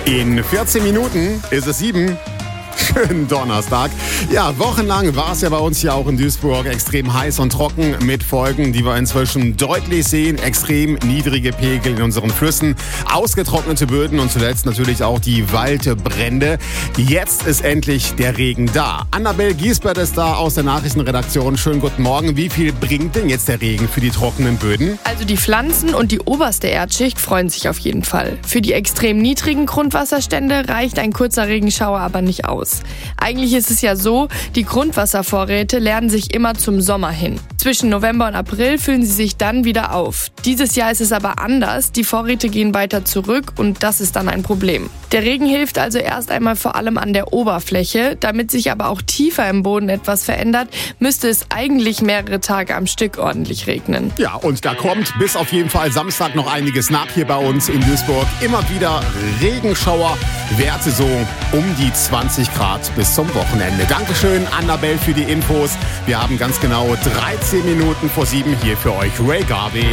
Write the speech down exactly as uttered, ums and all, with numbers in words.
In vierzehn Minuten ist es sieben. Schönen Donnerstag. Ja, wochenlang war es ja bei uns hier auch in Duisburg extrem heiß und trocken mit Folgen, die wir inzwischen deutlich sehen. Extrem niedrige Pegel in unseren Flüssen, ausgetrocknete Böden und zuletzt natürlich auch die Waldbrände. Jetzt ist endlich der Regen da. Annabel Giesbert ist da aus der Nachrichtenredaktion. Schönen guten Morgen. Wie viel bringt denn jetzt der Regen für die trockenen Böden? Also die Pflanzen und die oberste Erdschicht freuen sich auf jeden Fall. Für die extrem niedrigen Grundwasserstände reicht ein kurzer Regenschauer aber nicht aus. Eigentlich ist es ja so, die Grundwasservorräte leeren sich immer zum Sommer hin. Zwischen November und April füllen sie sich dann wieder auf. Dieses Jahr ist es aber anders. Die Vorräte gehen weiter zurück und das ist dann ein Problem. Der Regen hilft also erst einmal vor allem an der Oberfläche. Damit sich aber auch tiefer im Boden etwas verändert, müsste es eigentlich mehrere Tage am Stück ordentlich regnen. Ja, und da kommt bis auf jeden Fall Samstag noch einiges nach hier bei uns in Duisburg. Immer wieder Regenschauer, Werte so um die zwanzig Grad bis zum Wochenende. Dankeschön, Annabel, für die Infos. Wir haben ganz genau dreizehn Minuten vor sieben hier für euch Ray Garvey.